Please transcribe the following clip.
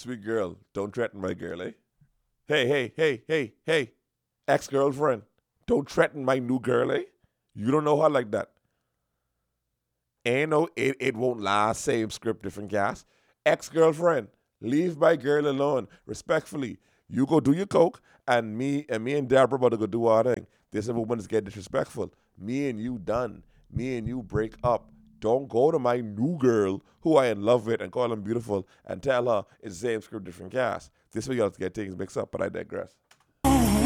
Sweet girl, don't threaten my girl, eh? Hey. Ex-girlfriend, don't threaten my new girl, eh? You don't know her like that. Ain't no, it won't last. Same script, different cast. Ex-girlfriend, leave my girl alone. Respectfully, you go do your coke, and me and Deborah about to go do our thing. This woman is getting disrespectful. Me and you done. Me and you break up. Don't go to my new girl who I in love with and call her beautiful and tell her it's the same script, different cast. This way you have to get things mixed up, but I digress.